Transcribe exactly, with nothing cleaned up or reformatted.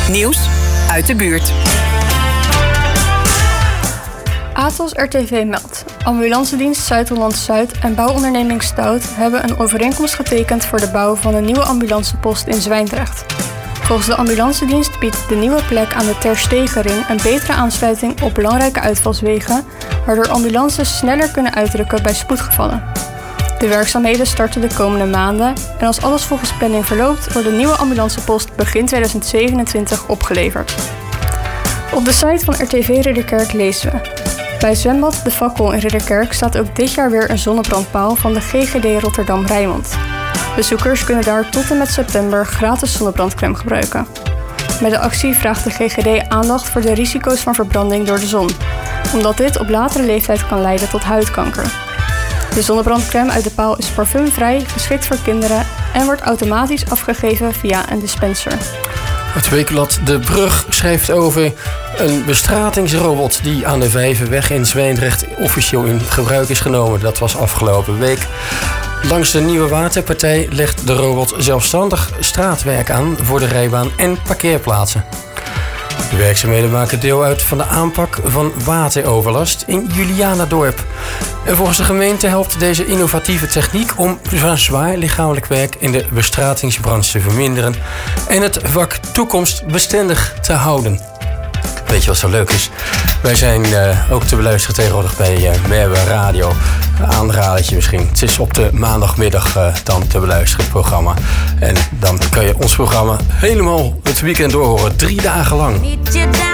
Nieuws uit de buurt. Atos R T V meldt. Ambulancedienst Zuid-Holland-Zuid en bouwonderneming Stout hebben een overeenkomst getekend voor de bouw van een nieuwe ambulancepost in Zwijndrecht. Volgens de ambulancedienst biedt de nieuwe plek aan de Ter Stegenring een betere aansluiting op belangrijke uitvalswegen, waardoor ambulances sneller kunnen uitrukken bij spoedgevallen. De werkzaamheden starten de komende maanden en als alles volgens planning verloopt, wordt de nieuwe ambulancepost begin tweeduizend zevenentwintig opgeleverd. Op de site van R T V Ridderkerk lezen we: bij zwembad De Fakkel in Ridderkerk staat ook dit jaar weer een zonnebrandpaal van de G G D Rotterdam-Rijnmond. Bezoekers kunnen daar tot en met september gratis zonnebrandcrème gebruiken. Met de actie vraagt de G G D aandacht voor de risico's van verbranding door de zon, omdat dit op latere leeftijd kan leiden tot huidkanker. De zonnebrandcrème uit de paal is parfumvrij, geschikt voor kinderen en wordt automatisch afgegeven via een dispenser. Het weekblad De Brug schrijft over een bestratingsrobot die aan de Vijverweg in Zwijndrecht officieel in gebruik is genomen. Dat was afgelopen week. Langs de Nieuwe Waterpartij legt de robot zelfstandig straatwerk aan voor de rijbaan en parkeerplaatsen. De werkzaamheden maken deel uit van de aanpak van wateroverlast in Julianadorp. En volgens de gemeente helpt deze innovatieve techniek om zwaar lichamelijk werk in de bestratingsbranche te verminderen en het vak toekomstbestendig te houden. Weet je wat zo leuk is? Wij zijn uh, ook te beluisteren tegenwoordig bij uh, Merwe Radio. Aanradertje misschien. Het is op de maandagmiddag uh, dan te beluisteren, het programma. En dan kan je ons programma helemaal het weekend doorhoren. Drie dagen lang.